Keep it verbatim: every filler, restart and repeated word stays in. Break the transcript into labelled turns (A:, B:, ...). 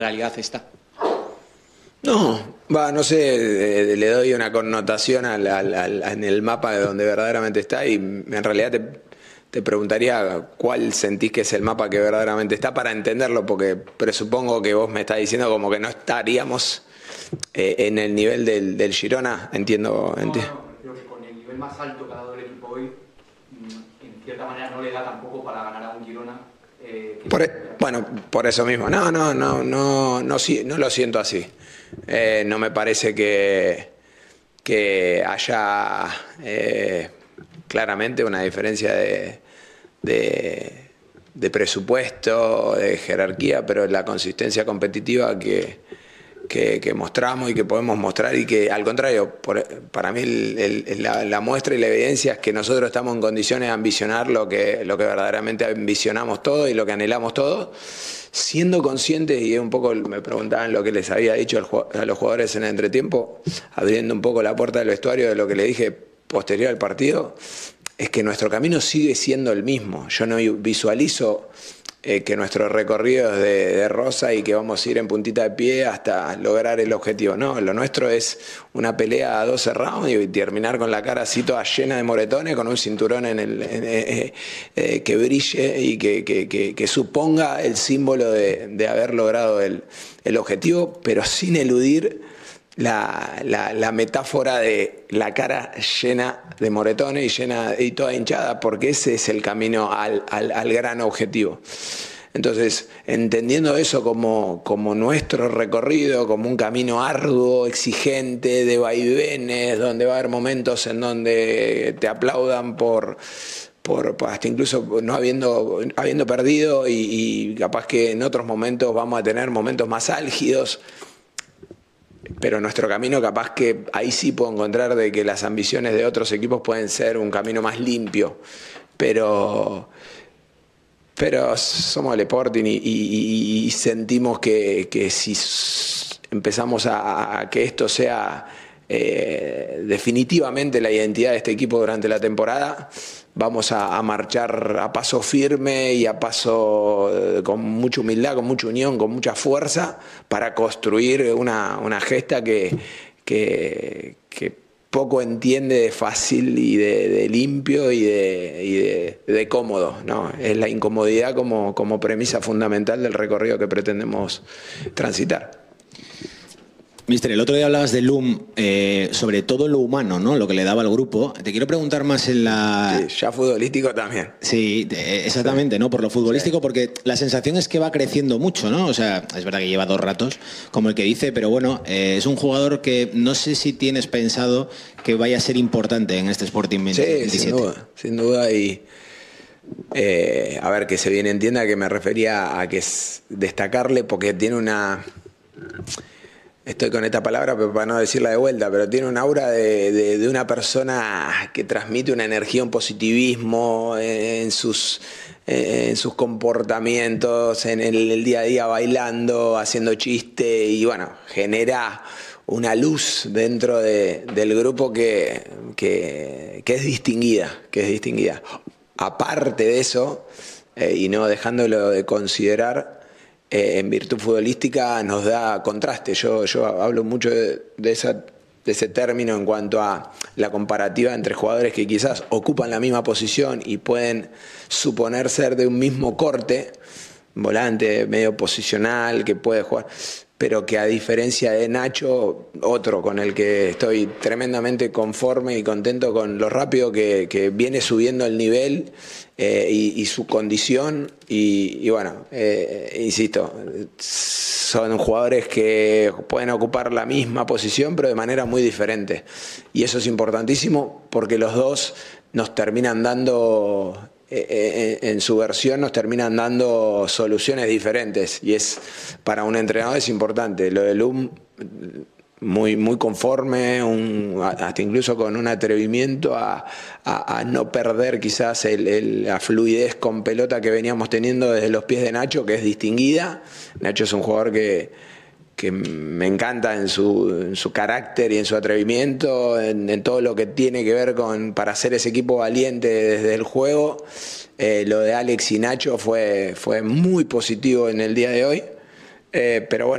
A: realidad está.
B: No, va, no sé, eh, le doy una connotación al, al, al, en el mapa de donde verdaderamente está y en realidad te, te preguntaría cuál sentís que es el mapa que verdaderamente está para entenderlo, porque presupongo que vos me estás diciendo como que no estaríamos eh, en el nivel del, del Girona, entiendo.
A: No,
B: enti
A: no, creo que con el nivel más alto que ha dado el equipo hoy, en cierta manera no le da tampoco para ganar a un Girona. Eh, que
B: por, bueno, por eso mismo, no, no, no, no, no, no, no lo siento así. Eh, no me parece que, que haya eh, claramente una diferencia de, de, de presupuesto, de jerarquía, pero la consistencia competitiva que, que, que mostramos y que podemos mostrar y que al contrario, por, para mí el, el, la, la muestra y la evidencia es que nosotros estamos en condiciones de ambicionar lo que, lo que verdaderamente ambicionamos todo y lo que anhelamos todo, siendo conscientes, y un poco me preguntaban lo que les había dicho a los jugadores en el entretiempo, abriendo un poco la puerta del vestuario de lo que le dije posterior al partido, es que nuestro camino sigue siendo el mismo. Yo no visualizo eh, que nuestro recorrido es de, de rosa y que vamos a ir en puntita de pie hasta lograr el objetivo. No, lo nuestro es una pelea a doce rounds y terminar con la cara así toda llena de moretones, con un cinturón en el, en, eh, eh, que brille y que, que, que, que suponga el símbolo de, de haber logrado el, el objetivo, pero sin eludir La, la, la metáfora de la cara llena de moretones y, llena, y toda hinchada, porque ese es el camino al, al, al gran objetivo. Entonces, entendiendo eso como, como nuestro recorrido, como un camino arduo, exigente, de vaivenes, donde va a haber momentos en donde te aplaudan por... Por, hasta incluso no habiendo, habiendo perdido y, y capaz que en otros momentos vamos a tener momentos más álgidos. Pero nuestro camino capaz que ahí sí puedo encontrar de que las ambiciones de otros equipos pueden ser un camino más limpio. Pero, pero somos el Sporting y, y, y sentimos que, que si empezamos a, a que esto sea eh, definitivamente la identidad de este equipo durante la temporada, vamos a, a marchar a paso firme y a paso eh, con mucha humildad, con mucha unión, con mucha fuerza para construir una, una gesta que, que, que poco entiende de fácil y de, de limpio y de, y de, de cómodo, ¿no? Es la incomodidad como, como premisa fundamental del recorrido que pretendemos transitar.
C: Mister, el otro día hablabas de Loum, eh, sobre todo lo humano, ¿no? Lo que le daba al grupo. Te quiero preguntar más en la...
B: Sí, ya futbolístico también.
C: Sí, exactamente, ¿no? Por lo futbolístico, sí. Porque la sensación es que va creciendo mucho, ¿no? O sea, es verdad que lleva dos ratos, como el que dice, pero bueno, eh, es un jugador que no sé si tienes pensado que vaya a ser importante en este Sporting veintisiete.
B: Sí, sin duda, sin duda. Y eh, a ver, que se bien entienda que me refería a que es destacarle porque tiene una... Estoy con esta palabra pero para no decirla de vuelta, pero tiene un aura de, de, de una persona que transmite una energía, un positivismo en sus, en sus comportamientos, en el, el día a día bailando, haciendo chiste y bueno, genera una luz dentro de, del grupo que, que, que es distinguida, que es distinguida. Aparte de eso, eh, y no dejándolo de considerar, Eh, en virtud futbolística nos da contraste. Yo, yo hablo mucho de, de, esa, de ese término en cuanto a la comparativa entre jugadores que quizás ocupan la misma posición y pueden suponer ser de un mismo corte, volante medio posicional que puede jugar, pero que a diferencia de Nacho, otro con el que estoy tremendamente conforme y contento con lo rápido que, que viene subiendo el nivel eh, y, y su condición y, y bueno, eh, insisto, son jugadores que pueden ocupar la misma posición pero de manera muy diferente y eso es importantísimo porque los dos nos terminan dando... en su versión nos terminan dando soluciones diferentes y es para un entrenador es importante. Lo de Loum muy, muy conforme, un, hasta incluso con un atrevimiento a, a, a no perder quizás el, el, la fluidez con pelota que veníamos teniendo desde los pies de Nacho, que es distinguida. Nacho es un jugador que que me encanta en su, en su carácter y en su atrevimiento, en, en todo lo que tiene que ver con para hacer ese equipo valiente desde el juego. Eh, lo de Alex y Nacho fue, fue muy positivo en el día de hoy, eh, pero bueno.